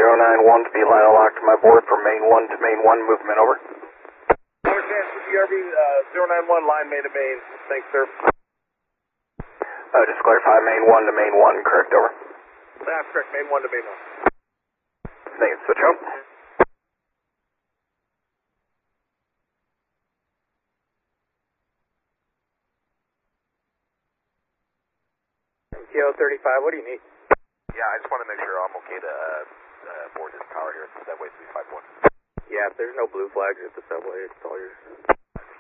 091 to be line locked to my board from main 1 to main 1, movement over. Understand, CBRB 091, line main to main. Thanks, sir. Just clarify main 1 to main 1, correct, over. That's correct, main 1 to main 1. Thank you, switch out. Kilo 35, what do you need? Yeah, I just want to make sure I'm okay to board this tower here, subway 351. Yeah, if there's no blue flags at the subway, it's all yours.